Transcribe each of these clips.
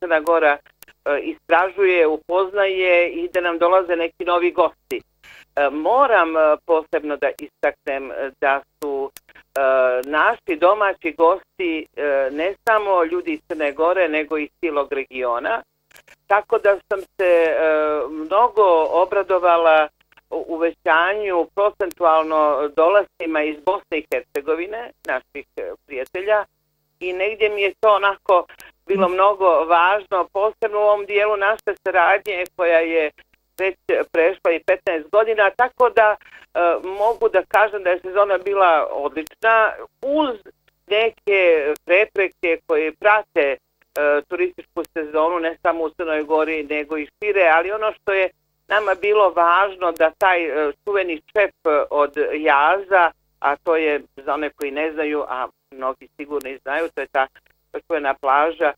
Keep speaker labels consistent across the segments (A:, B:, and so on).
A: Crna Gora istražuje, upoznaje i da nam dolaze neki novi gosti. Moram posebno da istaknem da su naši domaći gosti ne samo ljudi iz Crne Gore, nego i cijelog regiona. Tako da sam se mnogo obradovala uvećanju procentualno dolascima iz Bosne i Hercegovine, naših prijatelja, i negdje mi je to onako bilo mnogo važno, posebno u ovom dijelu naše saradnje koja je već prešla i 15 godina, tako da mogu da kažem da je sezona bila odlična uz neke prepreke koje prate turističku sezonu, ne samo u Crnoj Gori, nego i šire, ali ono što je nama bilo važno da taj čuveni čep od jaza, a to je za one koji ne znaju, a mnogi sigurno i znaju, to je ta čuvena plaža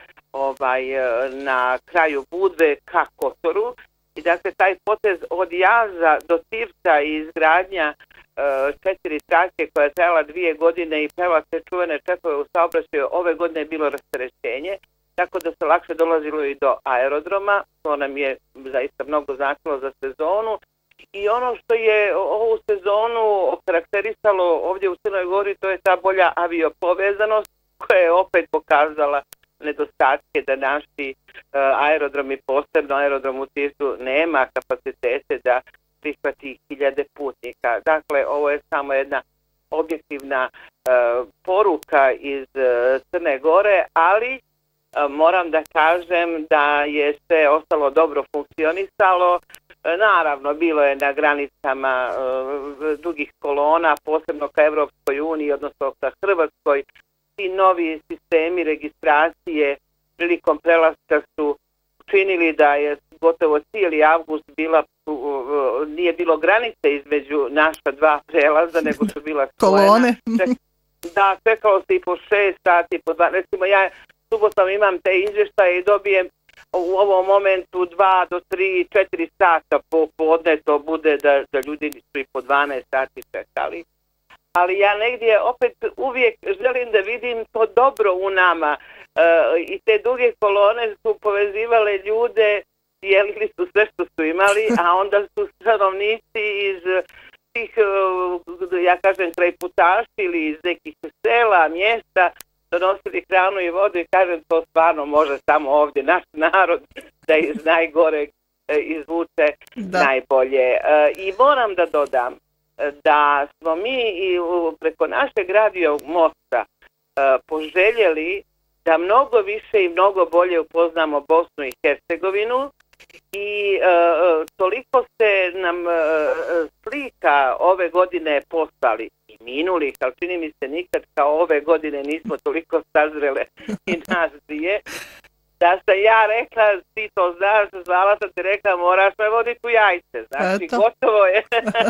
A: na kraju Budve ka Kotoru. I dakle, taj potez od jaza do Tivca i izgradnja 4 trake koja je trajala 2 godine i prela se čuvene čepove u saobraćaju, ove godine je bilo rasterećenje, tako da se lakše dolazilo i do aerodroma. To nam je zaista mnogo značilo za sezonu. I ono što je ovu sezonu okarakterisalo ovdje u Crnoj Gori, to je ta bolja aviopovezanost koja je opet pokazala nedostatke da naši aerodromi, posebno aerodrom u Tivcu, nema kapacitete da prihvati 1000 putnika. Dakle, ovo je samo jedna objektivna poruka iz Crne Gore, ali moram da kažem da je sve ostalo dobro funkcionisalo. Naravno, bilo je na granicama dugih kolona, posebno ka Evropskoj uniji, odnosno ka Hrvatskoj. Ti novi sistemi registracije prilikom prelaska su učinili da je gotovo cijeli avgust nije bilo granice između naša dva prelaza, nego su bila
B: kolone.
A: Da, čekalo se i po 6 sati, po 2. Recimo, ja subotom imam te izvještaje i dobijem u ovom momentu 2 do 3, 4 sata popodne, to bude da ljudi su i po 12 sati čekali. Ali ja negdje opet uvijek želim da vidim to dobro u nama. I te duge kolone su povezivale ljude, dijelili su sve što su imali, a onda su stanovnici iz tih, ja kažem, krajputaši ili iz nekih sela, mjesta, donosili hranu i vodu i kažem, to stvarno može samo ovdje naš narod da iz najgore izvuče najbolje. I moram da dodam da smo mi i preko našeg radio mosta poželjeli da mnogo više i mnogo bolje upoznamo Bosnu i Hercegovinu i toliko se nam slika ove godine poslali i minulih, ali čini mi se nikad kao ove godine nismo toliko sazrele i nas dvije, da sam ja rekla, ti to znaš, zvala sam ti rekla, moraš me voditi u jajce, znači gotovo je.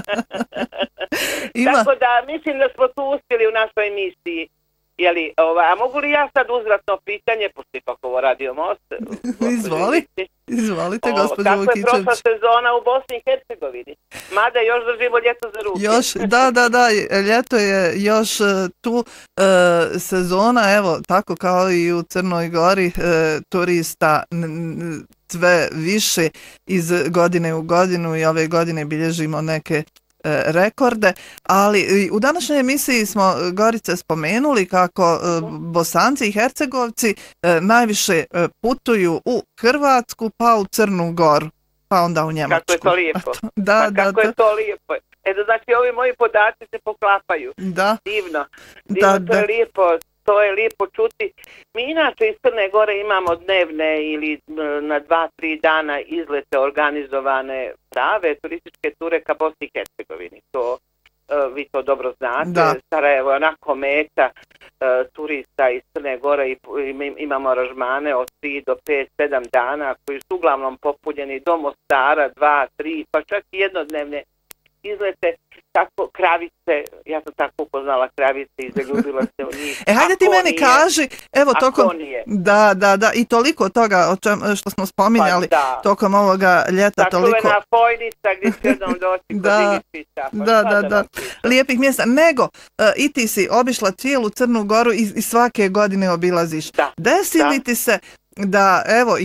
A: Tako da mislim da smo tu uspjeli u našoj emisiji. A mogu li ja sad uzvratno pitanje, pošto ipak ovo radio most?
B: Izvolite, gospođo Vukičević.
A: Kako je prošla sezona u Bosni i Hercegovini? Mada još držimo ljeto za ruke.
B: Da, ljeto je još tu sezona, evo, tako kao i u Crnoj Gori, turista sve više iz godine u godinu i ove godine bilježimo neke rekorde, ali u današnjoj emisiji smo, Gorice, spomenuli kako Bosanci i Hercegovci najviše putuju u Hrvatsku, pa u Crnu Goru, pa onda u Njemačku.
A: Kako je to lijepo. Kako je to lijepo. Znači, ovi moji podaci se poklapaju. Divno. To je lijepo. To je lijepo čuti. Mi inače iz Crne Gore imamo dnevne ili na 2-3 dana izlete organizovane prave turističke ture ka Bosni i Hercegovini. To vi to dobro znate. Sarajevo je onako meta turista iz Crne Gore i imamo aranžmane od 3 do 5, 7 dana koji su uglavnom popunjeni do Mostara, 2, 3, pa čak i jednodnevne izlete. Tako, Kravice, ja sam tako upoznala Kravice i zaljubila se u njih.
B: Hajde ti meni kaži, evo tokom... Da, i toliko toga što smo spominjali tokom ovoga ljeta, toliko...
A: Ta čuvena Fojnica gdje će jednom doći kod Iličića.
B: Da, lijepih mjesta. Nego, i ti si obišla cijelu Crnu Goru i svake godine obilaziš. Desi li ti se da, evo,